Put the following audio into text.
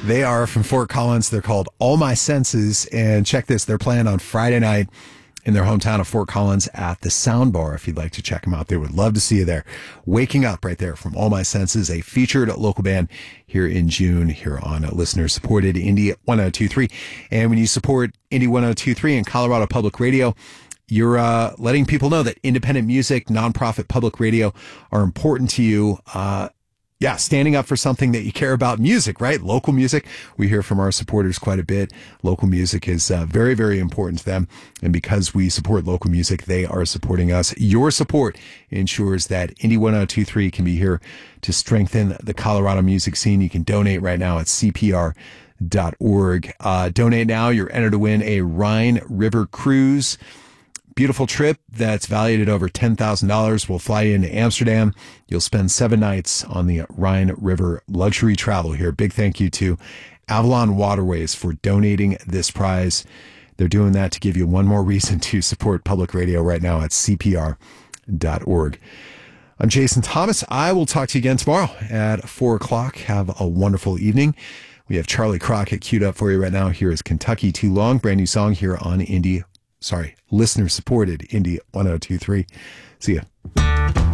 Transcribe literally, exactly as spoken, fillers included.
They are from Fort Collins. They're called All My Senses. And check this, they're playing on Friday night in their hometown of Fort Collins at the Sound Bar. If you'd like to check them out, they would love to see you there. Waking Up right there from All My Senses, a featured local band here in June here on listener-supported Indie one oh two point three. And when you support Indie one oh two point three and Colorado Public Radio, you're uh, letting people know that independent music, nonprofit public radio are important to you. Uh, yeah, standing up for something that you care about, music, right? Local music. We hear from our supporters quite a bit. Local music is uh, very, very important to them. And because we support local music, they are supporting us. Your support ensures that Indie one oh two point three can be here to strengthen the Colorado music scene. You can donate right now at C P R dot org. Uh, donate now. You're entered to win a Rhine River cruise. Beautiful trip that's valued at over ten thousand dollars. We'll fly you into Amsterdam. You'll spend seven nights on the Rhine River luxury travel here. Big thank you to Avalon Waterways for donating this prize. They're doing that to give you one more reason to support public radio right now at C P R dot org. I'm Jason Thomas. I will talk to you again tomorrow at four o'clock. Have a wonderful evening. We have Charlie Crockett queued up for you right now. Here is Kentucky Too Long, brand new song here on Indie Sorry, listener-supported Indie one oh two point three. See ya.